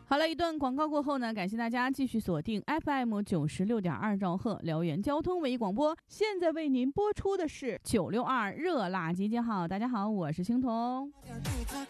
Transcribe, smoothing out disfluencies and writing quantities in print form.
好了，一段广告过后呢，感谢大家继续锁定 FM 96.2兆赫辽源交通文艺广播。现在为您播出的是962热辣集结号。大家好，我是青铜。